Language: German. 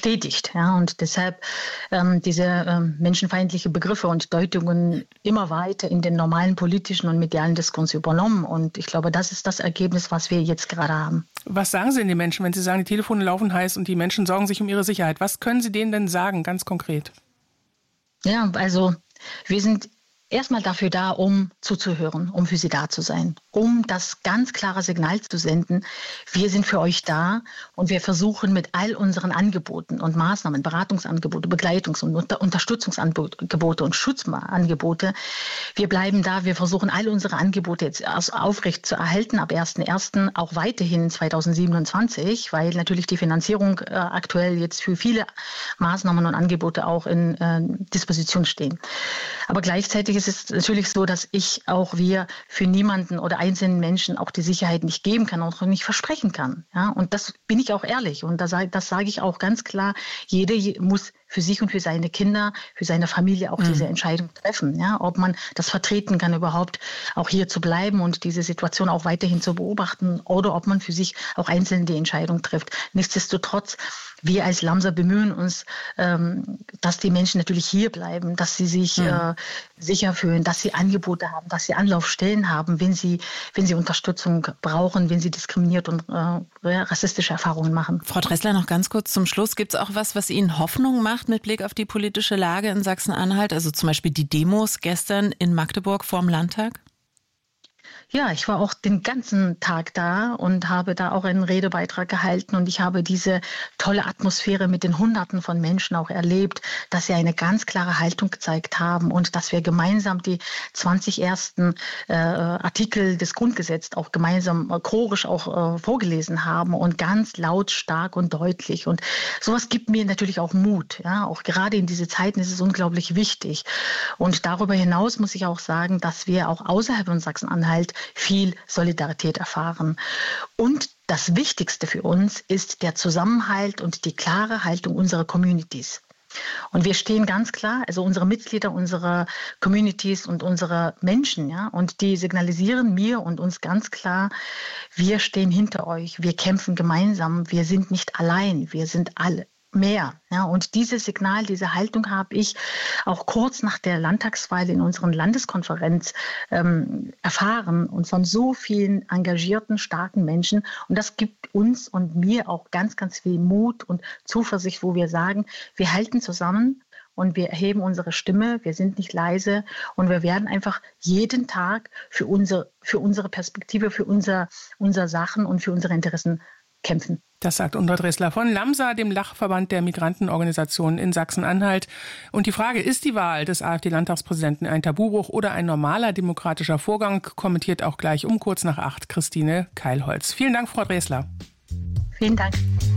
bestätigt. Ja, und deshalb diese menschenfeindliche Begriffe und Deutungen immer weiter in den normalen politischen und medialen Diskurs übernommen. Und ich glaube, das ist das Ergebnis, was wir jetzt gerade haben. Was sagen Sie den Menschen, wenn Sie sagen, die Telefone laufen heiß und die Menschen sorgen sich um ihre Sicherheit? Was können Sie denen denn sagen, ganz konkret? Ja, also wir sind erstmal dafür da, um zuzuhören, um für Sie da zu sein, um das ganz klare Signal zu senden, wir sind für euch da und wir versuchen mit all unseren Angeboten und Maßnahmen, Beratungsangebote, Begleitungs- und Unterstützungsangebote und Schutzangebote, wir bleiben da, wir versuchen all unsere Angebote jetzt aufrecht zu erhalten, ab 1.1. auch weiterhin 2027, weil natürlich die Finanzierung aktuell jetzt für viele Maßnahmen und Angebote auch in Disposition stehen. Aber gleichzeitig ist es natürlich so, dass wir für niemanden oder einzelnen Menschen auch die Sicherheit nicht geben kann und auch nicht versprechen kann. Ja? Und das bin ich auch ehrlich und das sage ich auch ganz klar, jeder muss für sich und für seine Kinder, für seine Familie auch diese Entscheidung treffen. Ja? Ob man das vertreten kann, überhaupt auch hier zu bleiben und diese Situation auch weiterhin zu beobachten oder ob man für sich auch einzeln die Entscheidung trifft. Nichtsdestotrotz, wir als Lamsa bemühen uns, dass die Menschen natürlich hier bleiben, dass sie sich sicher fühlen, dass sie Angebote haben, dass sie Anlaufstellen haben, wenn sie Unterstützung brauchen, wenn sie diskriminiert und rassistische Erfahrungen machen. Frau Dressler, noch ganz kurz zum Schluss. Gibt es auch was Ihnen Hoffnung macht mit Blick auf die politische Lage in Sachsen-Anhalt? Also zum Beispiel die Demos gestern in Magdeburg vorm Landtag? Ja, ich war auch den ganzen Tag da und habe da auch einen Redebeitrag gehalten und ich habe diese tolle Atmosphäre mit den Hunderten von Menschen auch erlebt, dass sie eine ganz klare Haltung gezeigt haben und dass wir gemeinsam die 20 ersten Artikel des Grundgesetzes auch gemeinsam chorisch auch vorgelesen haben und ganz laut, stark und deutlich. Und sowas gibt mir natürlich auch Mut. Ja? Auch gerade in diese Zeiten ist es unglaublich wichtig. Und darüber hinaus muss ich auch sagen, dass wir auch außerhalb von Sachsen-Anhalt viel Solidarität erfahren. Und das Wichtigste für uns ist der Zusammenhalt und die klare Haltung unserer Communities. Und wir stehen ganz klar, also unsere Mitglieder, unsere Communities und unsere Menschen, ja, und die signalisieren mir und uns ganz klar, wir stehen hinter euch, wir kämpfen gemeinsam, wir sind nicht allein, wir sind alle mehr. Ja, und dieses Signal, diese Haltung habe ich auch kurz nach der Landtagswahl in unserer Landeskonferenz erfahren und von so vielen engagierten, starken Menschen. Und das gibt uns und mir auch ganz, ganz viel Mut und Zuversicht, wo wir sagen, wir halten zusammen und wir erheben unsere Stimme, wir sind nicht leise und wir werden einfach jeden Tag für unsere Perspektive, für unser Sachen und für unsere Interessen kämpfen. Das sagt Undra Dressler von Lamsa, dem Dachverband der Migrantenorganisationen in Sachsen-Anhalt. Und die Frage, ist die Wahl des AfD-Landtagspräsidenten ein Tabubruch oder ein normaler demokratischer Vorgang, kommentiert auch gleich um kurz nach 8 Christine Keilholz. Vielen Dank, Frau Dressler. Vielen Dank.